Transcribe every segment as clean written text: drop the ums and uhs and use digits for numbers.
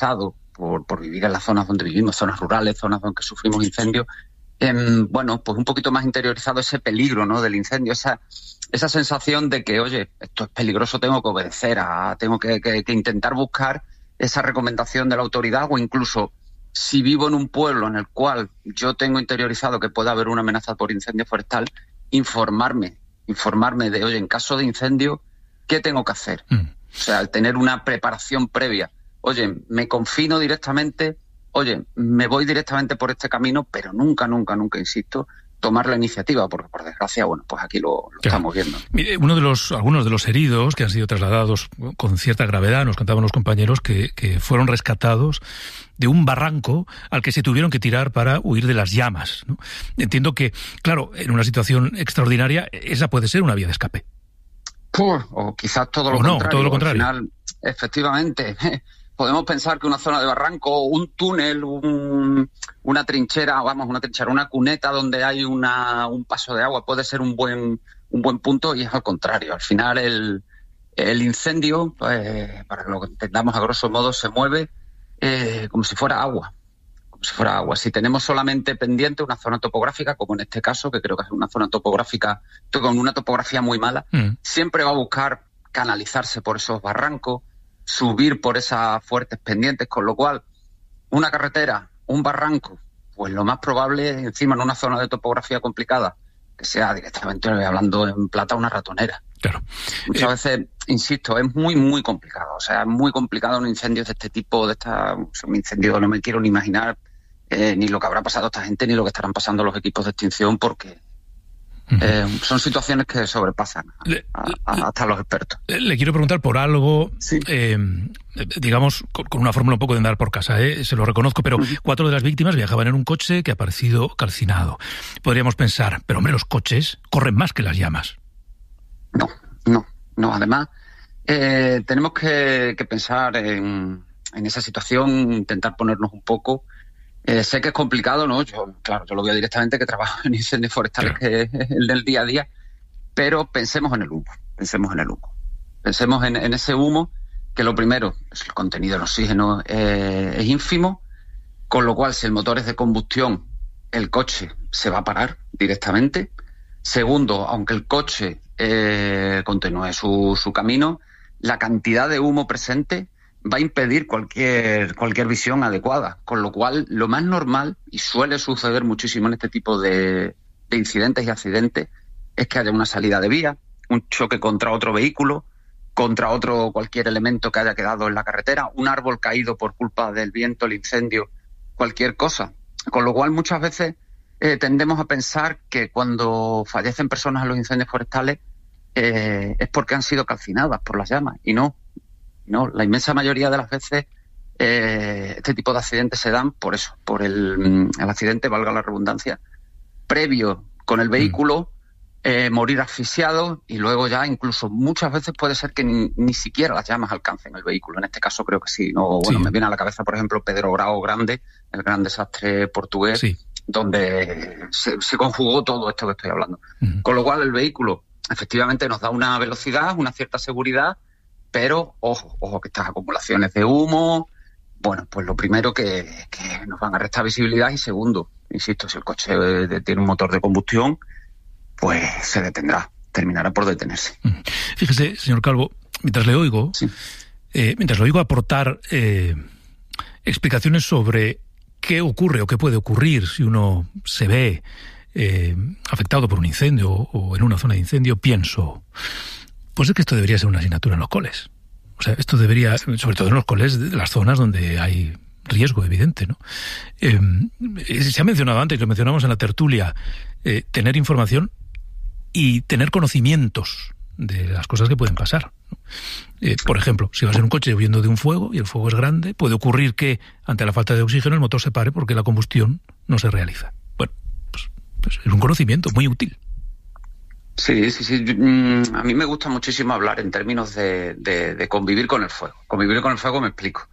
afectado por vivir en las zonas donde vivimos, zonas rurales, zonas donde sufrimos incendios, bueno, pues un poquito más interiorizado ese peligro, ¿no?, del incendio, esa sensación de que, oye, esto es peligroso, tengo que obedecer, tengo que intentar buscar esa recomendación de la autoridad, o incluso si vivo en un pueblo en el cual yo tengo interiorizado que puede haber una amenaza por incendio forestal, informarme de, oye, en caso de incendio, ¿qué tengo que hacer? O sea, al tener una preparación previa. Oye, me confino directamente, oye, me voy directamente por este camino, pero nunca, insisto, tomar la iniciativa, porque por desgracia, bueno, pues aquí lo estamos viendo. Mire, algunos de los heridos que han sido trasladados con cierta gravedad, nos contaban los compañeros que fueron rescatados de un barranco al que se tuvieron que tirar para huir de las llamas, ¿no? Entiendo que, claro, en una situación extraordinaria, esa puede ser una vía de escape. O quizás todo lo contrario. Todo lo contrario. Al final, efectivamente, podemos pensar que una zona de barranco, un túnel, una trinchera, una cuneta donde hay un paso de agua puede ser un buen punto, y es al contrario. Al final el incendio, pues, para que lo entendamos a grosso modo, se mueve como si fuera agua. Si tenemos solamente pendiente una zona topográfica, como en este caso, que creo que es una zona topográfica con una topografía muy mala, siempre va a buscar canalizarse por esos barrancos, subir por esas fuertes pendientes, con lo cual una carretera, un barranco, pues lo más probable es, encima en una zona de topografía complicada, que sea directamente, hablando en plata, una ratonera. Claro. Muchas veces, insisto, es muy, muy complicado. O sea, es muy complicado un incendio de este tipo, un incendio, no me quiero ni imaginar ni lo que habrá pasado a esta gente, ni lo que estarán pasando los equipos de extinción, porque son situaciones que sobrepasan hasta los expertos. Le quiero preguntar por algo, sí. Digamos, con una fórmula un poco de andar por casa, se lo reconozco, pero 4 de las víctimas viajaban en un coche que ha aparecido calcinado. Podríamos pensar, pero hombre, los coches corren más que las llamas. No. Además, tenemos que pensar en esa situación, intentar ponernos un poco. Sé que es complicado, ¿no? Yo lo veo directamente, que trabajo en incendios forestales, que es el del día a día, pero pensemos en el humo. Pensemos en ese humo, que lo primero, el contenido del oxígeno es ínfimo, con lo cual, si el motor es de combustión, el coche se va a parar directamente. Segundo, aunque el coche continúe su camino, la cantidad de humo presente va a impedir cualquier visión adecuada, con lo cual lo más normal, y suele suceder muchísimo en este tipo de incidentes y accidentes, es que haya una salida de vía, un choque contra otro vehículo, contra cualquier elemento que haya quedado en la carretera, un árbol caído por culpa del viento, el incendio, cualquier cosa. Con lo cual muchas veces tendemos a pensar que cuando fallecen personas en los incendios forestales es porque han sido calcinadas por las llamas, y no, la inmensa mayoría de las veces este tipo de accidentes se dan por eso, por el accidente, valga la redundancia, previo con el vehículo, morir asfixiado, y luego ya incluso muchas veces puede ser que ni siquiera las llamas alcancen el vehículo. En este caso creo que sí. Me viene a la cabeza, por ejemplo, Pedro Grau Grande, el gran desastre portugués, donde se conjugó todo esto que estoy hablando. Con lo cual el vehículo efectivamente nos da una velocidad, una cierta seguridad, pero ojo que estas acumulaciones de humo, bueno, pues lo primero que nos van a restar visibilidad, y segundo, insisto, si el coche tiene un motor de combustión, pues se detendrá, terminará por detenerse. Fíjese, señor Calvo, mientras le oigo aportar explicaciones sobre qué ocurre o qué puede ocurrir si uno se ve afectado por un incendio o en una zona de incendio, pienso, pues es que esto debería ser una asignatura en los coles. O sea, esto debería, sobre todo en los coles de las zonas donde hay riesgo evidente, ¿no? Se ha mencionado antes, lo mencionamos en la tertulia, tener información y tener conocimientos de las cosas que pueden pasar, ¿no? Por ejemplo, si vas en un coche huyendo de un fuego y el fuego es grande, puede ocurrir que ante la falta de oxígeno el motor se pare porque la combustión no se realiza. Bueno, pues es un conocimiento muy útil. Sí. A mí me gusta muchísimo hablar en términos de convivir con el fuego. Convivir con el fuego, me explico.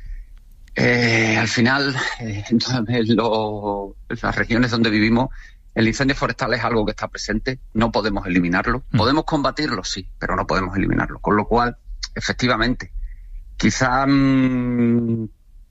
Al final, en las regiones donde vivimos, el incendio forestal es algo que está presente, no podemos eliminarlo. Podemos combatirlo, sí, pero no podemos eliminarlo. Con lo cual, efectivamente, quizá